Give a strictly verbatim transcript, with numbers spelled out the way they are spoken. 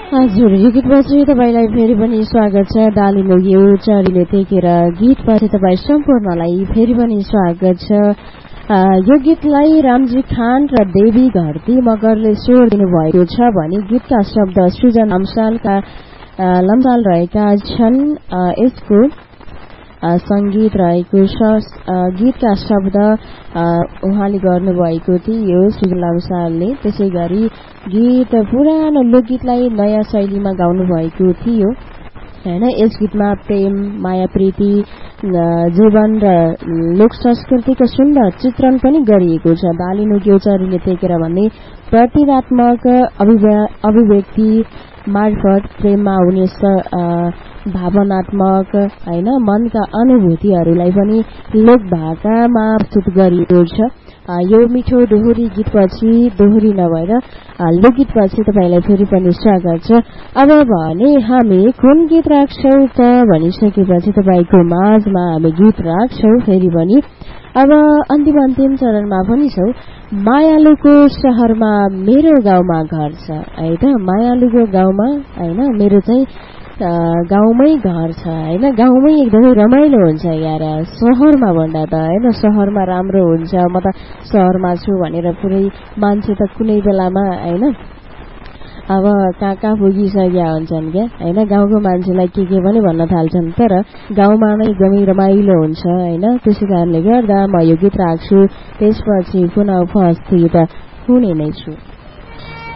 हजुर, यो गीतपछि तपाईँलाई फेरि पनि स्वागत छ। डालिनो यो चरीले टेकेर गीतपछि तपाईँ सम्पूर्णलाई फेरि पनि स्वागत छ। यो गीतलाई रामजी खान र देवी घरती मगरले स्वर दिनुभएको छ भने गीतका शब्द सृजन लम्सालका लम्साल रहेका छन्। यसको संगीत रहेको छ, गीतका शब्द उहाँले गर्नुभएको थियो सृजन लम्सालले। त्यसै गरी गीत पुरानो लोकगीतलाई नयाँ शैलीमा गाउनु भएको थियो हैन। यस गीतमा प्रेम, माया, प्रीति, जीवन र लोक संस्कृतिको सुन्दर चित्रण पनि गरिएको छ। डालिनो ग्यौचरीले टेकेर भन्ने प्रतिवात्मक अभिव्यक्ति मार्फत प्रेममा हुने भावनात्मक हैन मनका अनुभूतिहरूलाई पनि लोक भाकामा प्रस्तुत गरिएको छ। यो मिठो दोहोरी गीतपछि दोहोरी नभएर लोकगीतपछि तपाईँलाई फेरि पनि स्वागत छ। अब भने हामी कुन गीत राख्छौँ त भनिसकेपछि तपाईँको माझमा हामी गीत राख्छौँ फेरि पनि। अब अन्तिम अन्तिम चरणमा पनि छौँ। मायालुको शहरमा मेरो गाउँमा घर छ है त। मायालुको गाउँमा हैन मेरो चाहिँ गाउँमै घर छ हैन। गाउँमै एकदमै रमाइलो हुन्छ यार, शहरमा भन्दा त हैन। शहरमा राम्रो हुन्छ, म त शहरमा छु भनेर पुरै मान्छे त कुनै बेलामा हैन अब कहाँ कहाँ पुगिसकेका हुन्छन् क्या हैन। गाउँको मान्छेलाई के के पनि भन्न थाल्छन्, तर गाउँमा नै एकदमै रमाइलो हुन्छ हैन। त्यसै कारणले गर्दा म यो गीत राख्छु, त्यसपछि पुनः उपस्थित हुने नै छु।